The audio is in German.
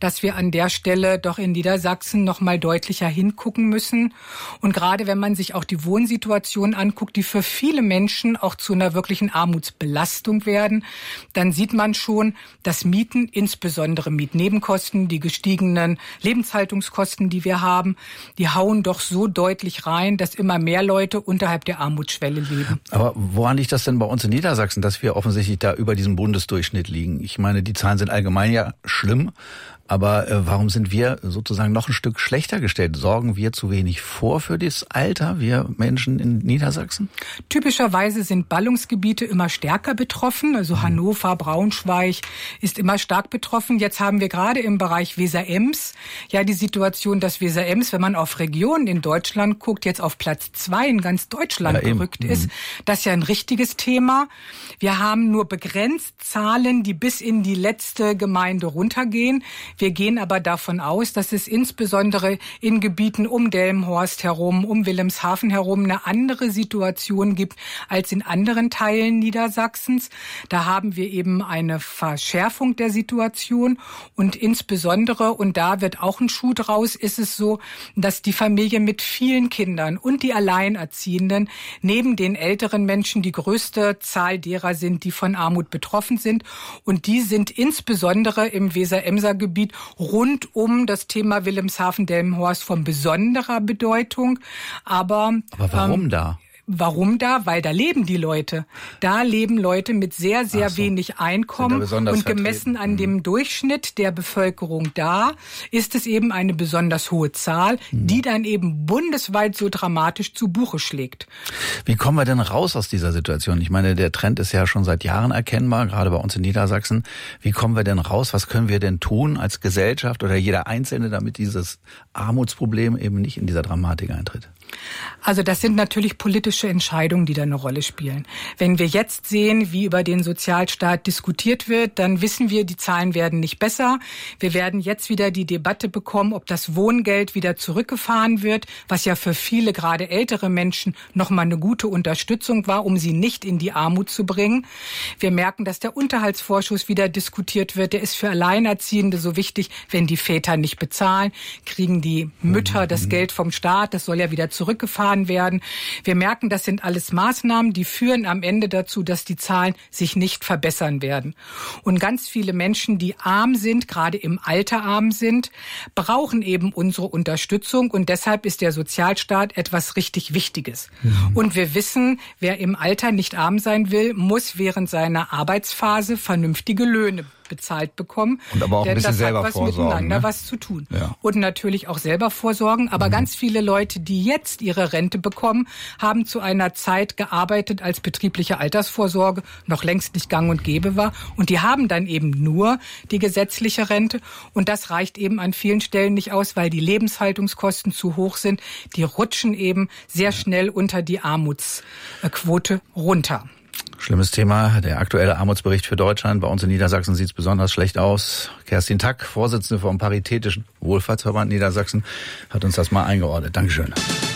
dass wir an der Stelle doch in Niedersachsen noch mal deutlicher hingucken müssen. Und gerade wenn man sich auch die Wohnsituation anguckt, die für viele Menschen auch zu einer wirklichen Armutsbelastung werden, dann sieht man schon, dass Mieten, insbesondere Mietnebenkosten, die gestiegenen Lebenshaltungskosten, die wir haben, die hauen doch so deutlich rein, dass immer mehr Leute unterhalb der Armutsschwelle leben. Aber woran liegt das denn bei uns in Niedersachsen, dass wir offensichtlich da über diesem Bundesdurchschnitt liegen? Ich meine, die Zahlen sind allgemein ja schlimm, aber warum sind wir sozusagen noch ein Stück schlechter gestellt? Sorgen wir zu wenig vor für das Alter, wir Menschen in Niedersachsen? Typischerweise sind Ballungsgebiete immer stärker betroffen. Also Hannover, Braunschweig ist immer stark betroffen. Jetzt haben wir gerade im Bereich Weser-Ems ja die Situation, dass Weser-Ems, wenn man auf Regionen in Deutschland guckt, jetzt auf Platz 2 in ganz Deutschland gerückt ist. Das ist ja ein richtiges Thema. Wir haben nur begrenzt Zahlen, die bis in die letzte Gemeinde runtergehen. Wir gehen aber davon aus, dass es insbesondere in Gebieten um Delmenhorst herum, um Wilhelmshaven herum eine andere Situation gibt als in anderen Teilen Niedersachsens. Da haben wir eben eine Verschärfung der Situation und insbesondere, und da wird auch ein Schuh draus, ist es so, dass die Familie mit vielen Kindern und die Alleinerziehenden neben den älteren Menschen die größte Zahl derer sind, die von Armut betroffen sind. Und die sind insbesondere im Weser-Emser Gebiet rund um das Thema Wilhelmshaven-Delmenhorst von besonderer Bedeutung. Aber warum da? Warum da? Weil da leben die Leute. Da leben Leute mit sehr, sehr wenig Einkommen. Und gemessen an dem Durchschnitt der Bevölkerung da ist es eben eine besonders hohe Zahl, die dann eben bundesweit so dramatisch zu Buche schlägt. Wie kommen wir denn raus aus dieser Situation? Ich meine, der Trend ist ja schon seit Jahren erkennbar, gerade bei uns in Niedersachsen. Wie kommen wir denn raus? Was können wir denn tun als Gesellschaft oder jeder Einzelne, damit dieses Armutsproblem eben nicht in dieser Dramatik eintritt? Also das sind natürlich politische Entscheidungen, die da eine Rolle spielen. Wenn wir jetzt sehen, wie über den Sozialstaat diskutiert wird, dann wissen wir, die Zahlen werden nicht besser. Wir werden jetzt wieder die Debatte bekommen, ob das Wohngeld wieder zurückgefahren wird, was ja für viele, gerade ältere Menschen, nochmal eine gute Unterstützung war, um sie nicht in die Armut zu bringen. Wir merken, dass der Unterhaltsvorschuss wieder diskutiert wird. Der ist für Alleinerziehende so wichtig. Wenn die Väter nicht bezahlen, kriegen die Mütter das Geld vom Staat. Das soll ja wieder zurückgefahren werden. Wir merken, das sind alles Maßnahmen, die führen am Ende dazu, dass die Zahlen sich nicht verbessern werden. Und ganz viele Menschen, die arm sind, gerade im Alter arm sind, brauchen eben unsere Unterstützung. Und deshalb ist der Sozialstaat etwas richtig Wichtiges. Und wir wissen, wer im Alter nicht arm sein will, muss während seiner Arbeitsphase vernünftige Löhne bezahlt bekommen. Und aber auch ein bisschen selber vorsorgen. Das hat miteinander was zu tun. Ja. Und natürlich auch selber vorsorgen. Aber ganz viele Leute, die jetzt ihre Rente bekommen, haben zu einer Zeit gearbeitet, als betriebliche Altersvorsorge noch längst nicht gang und gäbe war. Und die haben dann eben nur die gesetzliche Rente. Und das reicht eben an vielen Stellen nicht aus, weil die Lebenshaltungskosten zu hoch sind. Die rutschen eben sehr schnell unter die Armutsquote runter. Schlimmes Thema, der aktuelle Armutsbericht für Deutschland. Bei uns in Niedersachsen sieht es besonders schlecht aus. Kerstin Tack, Vorsitzende vom Paritätischen Wohlfahrtsverband Niedersachsen, hat uns das mal eingeordnet. Dankeschön.